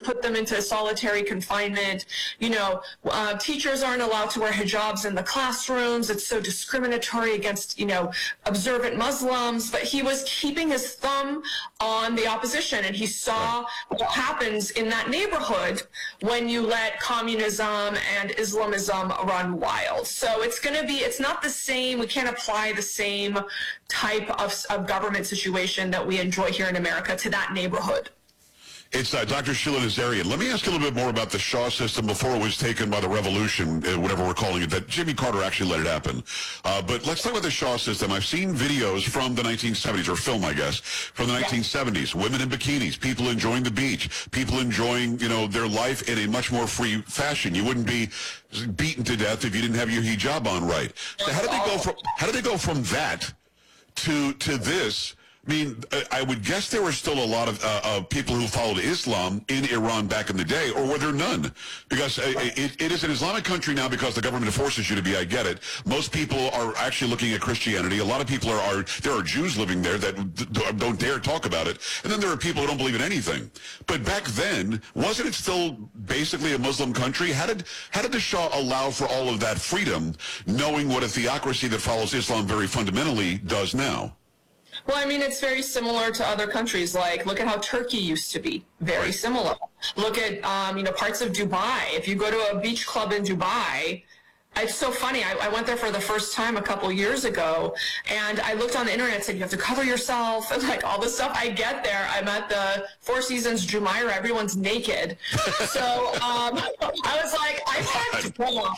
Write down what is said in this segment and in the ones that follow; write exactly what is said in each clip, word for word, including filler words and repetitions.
put them into solitary confinement. You know, uh, teachers aren't allowed to wear hijabs in the classrooms. It's so discriminatory against, you know, observant Muslims. But he was keeping his thumb on the opposition, and he saw what happens in that neighborhood when you let communism and Islamism run wild. So it's going to be, it's not the same. We can't apply the same type of, of government situation that we enjoy here in America to that neighborhood. It's uh, Doctor Sheila Nazarian. Let me ask you a little bit more about the Shaw system before it was taken by the revolution, uh, whatever we're calling it, that Jimmy Carter actually let it happen. Uh, but let's talk about the Shaw system. I've seen videos from the nineteen seventies, or film, I guess, from the nineteen seventies. Women in bikinis, people enjoying the beach, people enjoying, you know, their life in a much more free fashion. You wouldn't be beaten to death if you didn't have your hijab on right. So how did they go from, how did they go from that to to this? I mean, I would guess there were still a lot of uh, uh, people who followed Islam in Iran back in the day, or were there none? Because uh, it, it is an Islamic country now because the government forces you to be, I get it. Most people are actually looking at Christianity. A lot of people are, are there are Jews living there that don't dare talk about it. And then there are people who don't believe in anything. But back then, wasn't it still basically a Muslim country? How did, how did the Shah allow for all of that freedom, knowing what a theocracy that follows Islam very fundamentally does now? Well, I mean, it's very similar to other countries. Like, look at how Turkey used to be. Very right. similar. Look at, um, you know, parts of Dubai. If you go to a beach club in Dubai, it's so funny. I, I went there for the first time a couple years ago, and I looked on the internet and said, you have to cover yourself, and like all this stuff. I get there. I'm at the Four Seasons Jumeirah. Everyone's naked. So um, I was like, I packed wrong.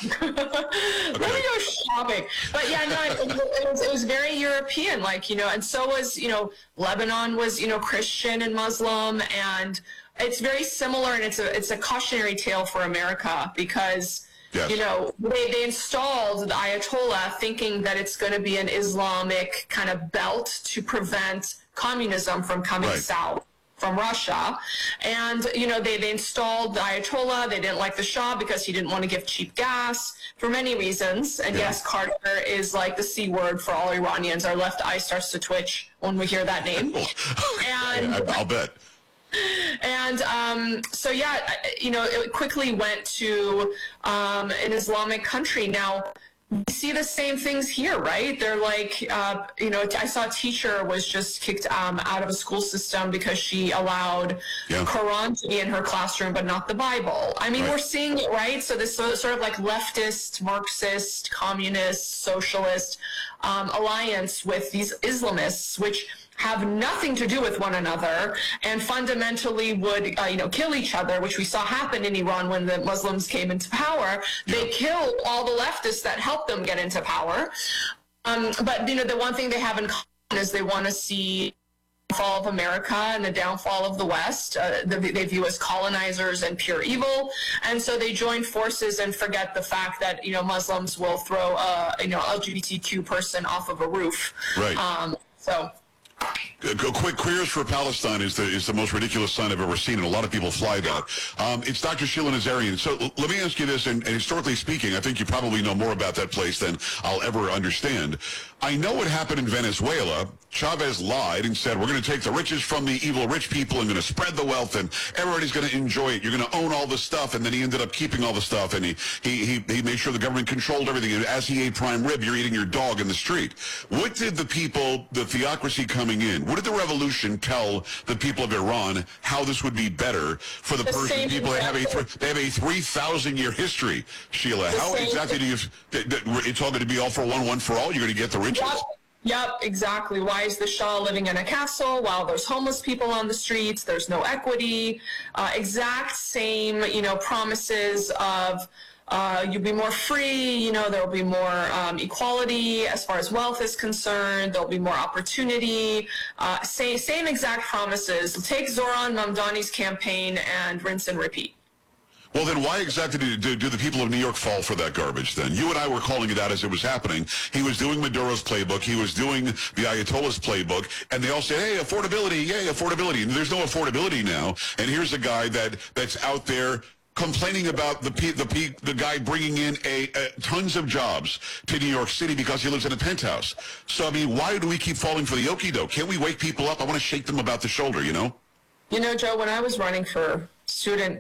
Let me go shopping. But yeah, no, it, it, was, it was very European, like, you know, and so was, you know, Lebanon was, you know, Christian and Muslim, and it's very similar, and it's a, it's a cautionary tale for America because yes. You know, they, they installed the Ayatollah thinking that it's going to be an Islamic kind of belt to prevent communism from coming right. south from Russia. And, you know, they, they installed the Ayatollah. They didn't like the Shah because he didn't want to give cheap gas for many reasons. And yeah. yes, Carter is like the C word for all Iranians. Our left eye starts to twitch when we hear that name. And I, I'll bet. And um, so, yeah, you know, it quickly went to um, an Islamic country. Now, we see the same things here, right? They're like, uh, you know, I saw a teacher was just kicked um, out of a school system because she allowed yeah. Quran to be in her classroom, but not the Bible. I mean, right. we're seeing it, right? So this sort of like leftist, Marxist, communist, socialist um, alliance with these Islamists, which have nothing to do with one another and fundamentally would, uh, you know, kill each other, which we saw happen in Iran when the Muslims came into power. Yeah. They killed all the leftists that helped them get into power. Um, but, you know, the one thing they have in common is they want to see the fall of America and the downfall of the West. Uh, they view as colonizers and pure evil. And so they join forces and forget the fact that, you know, Muslims will throw a, you know, L G B T Q person off of a roof. Right. Um, so... Go quick, Queers for Palestine is the is the most ridiculous sign I've ever seen, and a lot of people fly that. Um, it's Doctor Sheila Nazarian. So let me ask you this, and, and historically speaking, I think you probably know more about that place than I'll ever understand. I know what happened in Venezuela. Chavez lied and said, we're going to take the riches from the evil rich people and going to spread the wealth, and everybody's going to enjoy it. You're going to own all the stuff, and then he ended up keeping all the stuff, and he, he, he, he made sure the government controlled everything. And as he ate prime rib, you're eating your dog in the street. What did the people, the theocracy coming in, what did the revolution tell the people of Iran how this would be better for the, the Persian people? They have a they have a three thousand year history, Sheila. The how exactly do you? It's all going to be all for one, one for all. You're going to get the riches. Yep. Yep, exactly. Why is the Shah living in a castle while there's homeless people on the streets? There's no equity. Uh, exact same, you know, promises of. Uh, you'll be more free, you know, there'll be more um, equality as far as wealth is concerned, there'll be more opportunity, uh, same, same exact promises. Take Zoran Mamdani's campaign and rinse and repeat. Well, then why exactly do, do, do the people of New York fall for that garbage then? You and I were calling it out as it was happening. He was doing Maduro's playbook. He was doing the Ayatollah's playbook. And they all say, hey, affordability, yay, affordability. And there's no affordability now. And here's a guy that that's out there complaining about the the the guy bringing in a, a tons of jobs to New York City because he lives in a penthouse. So, I mean, why do we keep falling for the okie doke? Can't we wake people up? I want to shake them about the shoulder, you know? You know, Joe, when I was running for student